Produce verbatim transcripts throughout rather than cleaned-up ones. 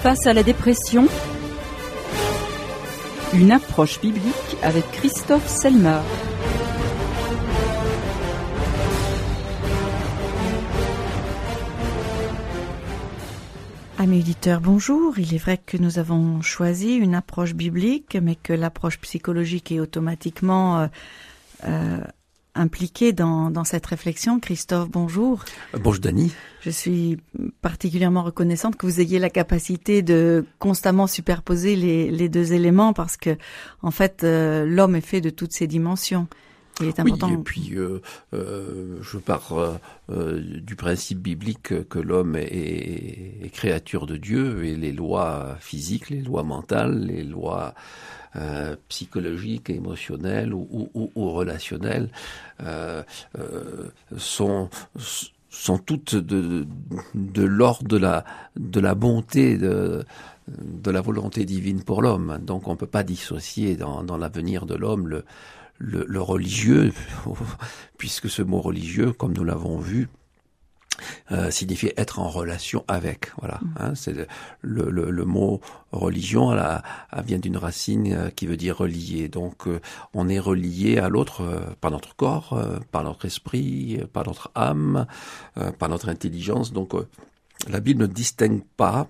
Face à la dépression, une approche biblique avec Christophe Selmer. Amis auditeurs, bonjour. Il est vrai que nous avons choisi une approche biblique, mais que l'approche psychologique est automatiquement euh, euh, impliquée dans, dans cette réflexion. Christophe, bonjour. Bonjour Dany. Je suis particulièrement reconnaissante que vous ayez la capacité de constamment superposer les, les deux éléments, parce que en fait, euh, l'homme est fait de toutes ces dimensions. Il est important. Oui, et puis euh, euh, je pars euh, du principe biblique que l'homme est, est créature de Dieu, et les lois physiques, les lois mentales, les lois euh, psychologiques, émotionnelles ou, ou, ou relationnelles euh, euh, sont sont toutes de, de l'ordre de la de la bonté de de la volonté divine pour l'homme. Donc on ne peut pas dissocier dans, dans l'avenir de l'homme le Le, le religieux, puisque ce mot religieux, comme nous l'avons vu, euh, signifie être en relation avec. Voilà, mmh. hein, c'est le, le, le, le mot religion, là, vient d'une racine qui veut dire relié. Donc, euh, on est relié à l'autre euh, par notre corps, euh, par notre esprit, euh, par notre âme, euh, par notre intelligence. Donc, euh, la Bible ne distingue pas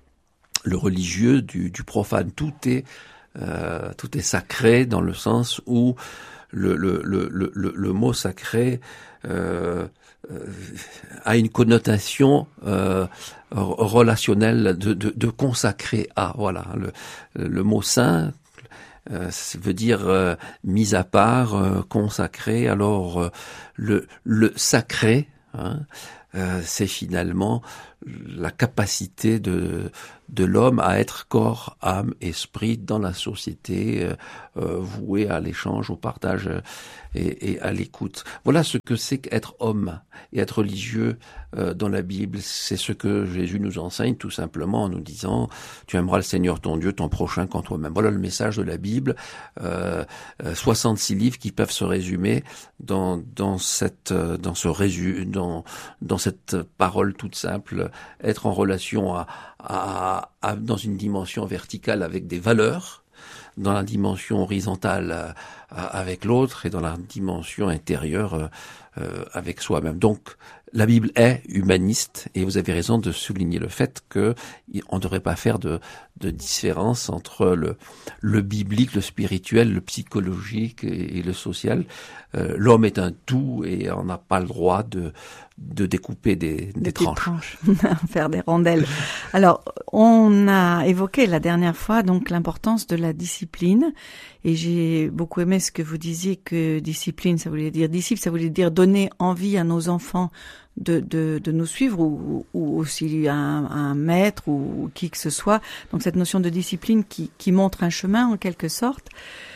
le religieux du, du profane. Tout est Euh, tout est sacré dans le sens où le, le, le, le, le mot sacré euh, euh, a une connotation euh, relationnelle de, de, de consacrer à. Voilà, le, le mot saint euh, veut dire euh, mis à part, euh, consacré. Alors euh, le, le sacré, hein, euh, c'est finalement la capacité de de l'homme à être corps, âme, esprit dans la société, euh, euh, voué à l'échange, au partage euh, et, et à l'écoute. Voilà ce que c'est qu'être homme et être religieux euh, dans la Bible. C'est ce que Jésus nous enseigne tout simplement en nous disant « Tu aimeras le Seigneur ton Dieu, ton prochain qu'en toi-même ». Voilà le message de la Bible. Euh, euh, soixante-six livres qui peuvent se résumer dans dans cette dans ce résu, dans dans cette parole toute simple. Être en relation à, à, à, dans une dimension verticale avec des valeurs, dans la dimension horizontale à, à, avec l'autre, et dans la dimension intérieure euh, euh, avec soi-même. Donc, la Bible est humaniste, et vous avez raison de souligner le fait que on ne devrait pas faire de, de différence entre le, le biblique, le spirituel, le psychologique et, et le social. Euh, l'homme est un tout, et on n'a pas le droit de de découper des, des, des tranches. tranches. Faire des rondelles. Alors, on a évoqué la dernière fois donc l'importance de la discipline, et j'ai beaucoup aimé ce que vous disiez, que discipline, ça voulait dire disciple, ça voulait dire donner envie à nos enfants de de, de nous suivre, ou, ou aussi à un, à un maître ou, ou qui que ce soit. Donc cette notion de discipline qui qui montre un chemin en quelque sorte.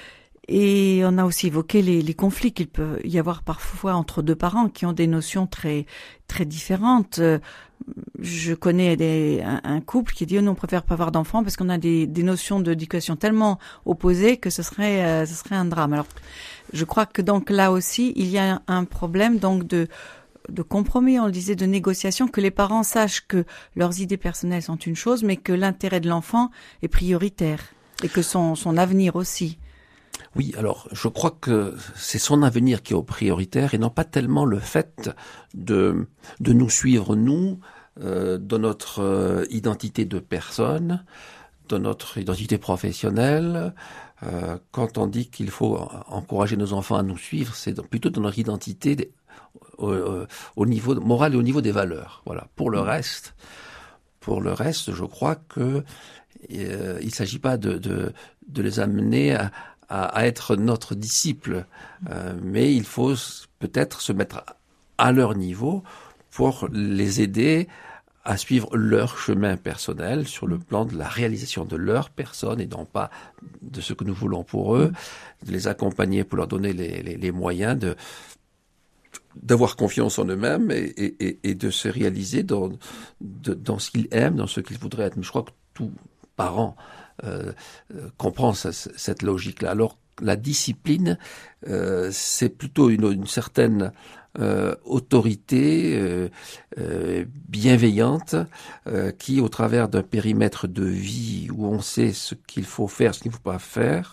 Et on a aussi évoqué les, les conflits qu'il peut y avoir parfois entre deux parents qui ont des notions très très différentes. Je connais des, un, un couple qui dit oh, « non, on préfère pas avoir d'enfants parce qu'on a des, des notions d'éducation tellement opposées que ce serait euh, ce serait un drame ». Alors, je crois que donc là aussi, il y a un, un problème donc de de compromis, on le disait, de négociation, que les parents sachent que leurs idées personnelles sont une chose, mais que l'intérêt de l'enfant est prioritaire, et que son son avenir aussi. Oui, alors je crois que c'est son avenir qui est au prioritaire, et non pas tellement le fait de de nous suivre nous euh, dans notre euh, identité de personne, dans notre identité professionnelle. Euh, quand on dit qu'il faut encourager nos enfants à nous suivre, c'est plutôt dans notre identité des, au, au niveau moral et au niveau des valeurs. Voilà. Pour le reste, pour le reste, je crois que euh, il s'agit pas de de de les amener à À, à être notre disciple, euh, mais il faut peut-être se mettre à leur niveau pour les aider à suivre leur chemin personnel sur le plan de la réalisation de leur personne et non pas de ce que nous voulons pour eux, de les accompagner pour leur donner les, les, les moyens de d'avoir confiance en eux-mêmes et, et, et de se réaliser dans, de, dans ce qu'ils aiment, dans ce qu'ils voudraient être. Mais je crois que tout parent Euh, euh, comprend ce, cette logique-là. Alors la discipline, euh, c'est plutôt une, une certaine euh, autorité euh, euh, bienveillante euh, qui, au travers d'un périmètre de vie où on sait ce qu'il faut faire, ce qu'il ne faut pas faire,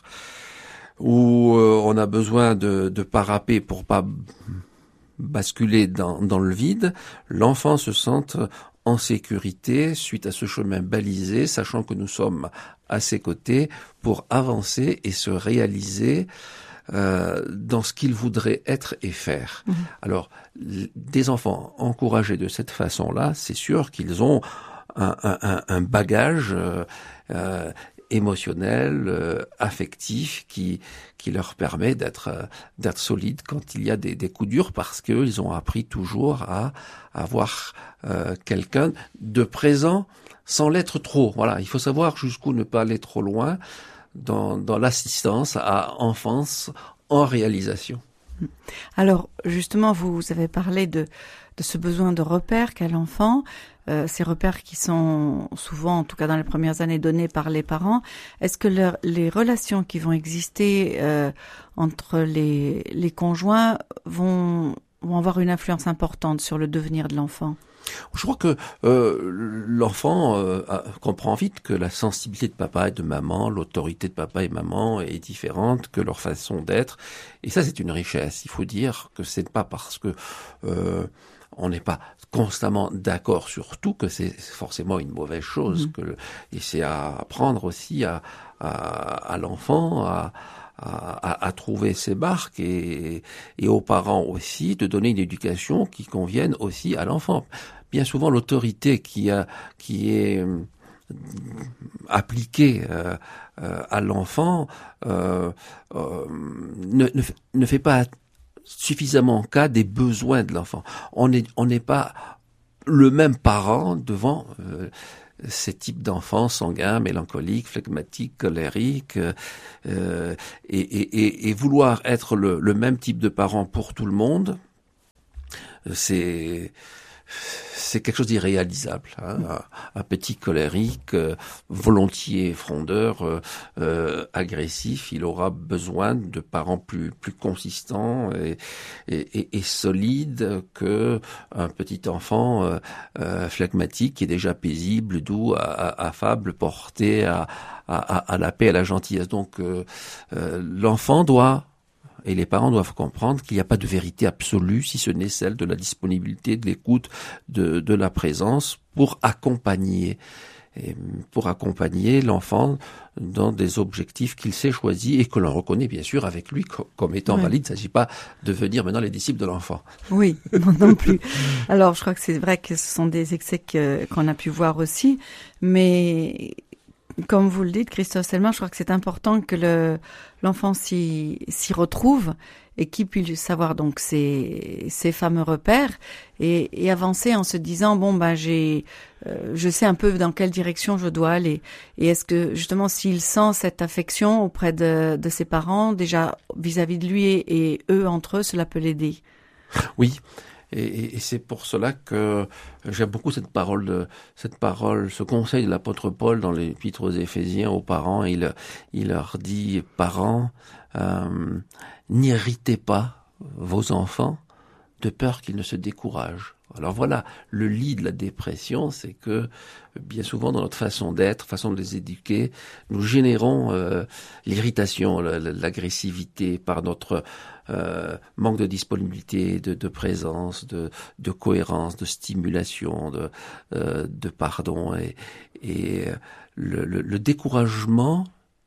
où euh, on a besoin de, de paraper pour pas basculer dans, dans le vide, l'enfant se sente en sécurité suite à ce chemin balisé, sachant que nous sommes à ses côtés pour avancer et se réaliser euh, dans ce qu'il voudrait être et faire. Mmh. Alors, des enfants encouragés de cette façon-là, c'est sûr qu'ils ont un, un, un bagage euh, euh, émotionnel, euh, affectif, qui qui leur permet d'être euh, d'être solides quand il y a des, des coups durs, parce que ils ont appris toujours à avoir euh, quelqu'un de présent sans l'être trop. Voilà, il faut savoir jusqu'où ne pas aller trop loin dans dans l'assistance à enfance en réalisation. Alors justement, vous avez parlé de de ce besoin de repères qu'a l'enfant. Euh, ces repères qui sont souvent, en tout cas dans les premières années, donnés par les parents. Est-ce que leur, les relations qui vont exister euh, entre les, les conjoints vont, vont avoir une influence importante sur le devenir de l'enfant ? Je crois que euh, l'enfant euh, comprend vite que la sensibilité de papa et de maman, l'autorité de papa et maman est différente que leur façon d'être. Et ça, c'est une richesse. Il faut dire que c'est pas parce que euh, on n'est pas constamment d'accord sur tout que c'est forcément une mauvaise chose. Mmh. Que le, et c'est à apprendre aussi à, à, à l'enfant à, à, à trouver ses marques et, et aux parents aussi de donner une éducation qui convienne aussi à l'enfant. Bien souvent, l'autorité qui a qui est appliquée euh, euh, à l'enfant euh, euh, ne, ne, ne fait pas suffisamment cas des besoins de l'enfant. On n'est on n'est pas le même parent devant euh, ces types d'enfants sanguins, mélancoliques, flegmatiques, colériques, euh, et, et, et vouloir être le, le même type de parent pour tout le monde, c'est c'est quelque chose d'irréalisable. Hein. Un, un petit colérique, euh, volontiers frondeur, euh, euh, agressif, il aura besoin de parents plus plus consistants et, et, et, et solides que un petit enfant euh, euh, phlegmatique qui est déjà paisible, doux, affable, porté à, à, à la paix, à la gentillesse. Donc euh, euh, l'enfant doit et les parents doivent comprendre qu'il n'y a pas de vérité absolue, si ce n'est celle de la disponibilité, de l'écoute, de, de la présence, pour accompagner, et pour accompagner l'enfant dans des objectifs qu'il s'est choisis et que l'on reconnaît bien sûr avec lui comme étant oui. valides. Il ne s'agit pas de devenir maintenant les disciples de l'enfant. Oui, non, non plus. Alors, je crois que c'est vrai que ce sont des excès que, qu'on a pu voir aussi, mais comme vous le dites, Christophe Selmar, je crois que c'est important que le, l'enfant s'y, s'y retrouve et qu'il puisse savoir donc ces, ces fameux repères et, et avancer en se disant bon ben j'ai, euh, je sais un peu dans quelle direction je dois aller. Et est-ce que justement s'il sent cette affection auprès de, de ses parents déjà vis-à-vis de lui et, et eux entre eux, cela peut l'aider. Oui. Et, et, et c'est pour cela que j'aime beaucoup cette parole, de, cette parole, ce conseil de l'apôtre Paul dans l'épître aux Éphésiens aux parents. Il, il leur dit, parents, euh, n'irritez pas vos enfants de peur qu'ils ne se découragent. Alors voilà, le lit de la dépression, c'est que bien souvent dans notre façon d'être, façon de les éduquer, nous générons euh, l'irritation, l'agressivité par notre euh, manque de disponibilité, de, de présence, de, de cohérence, de stimulation, de, euh, de pardon. Et, et le, le, le découragement,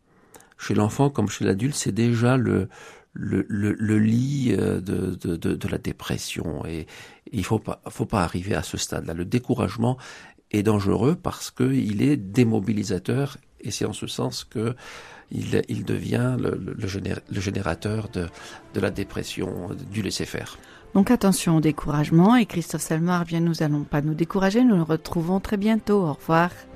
chez l'enfant comme chez l'adulte, c'est déjà le Le, le, le lit de, de, de, de la dépression et, et il faut pas, faut pas arriver à ce stade-là. Le découragement est dangereux parce que il est démobilisateur et c'est en ce sens que il, il devient le, le, le, géné, le générateur de, de la dépression, du laisser-faire. Donc attention au découragement et Christophe Selmar, bien nous allons pas nous décourager, nous nous retrouvons très bientôt. Au revoir.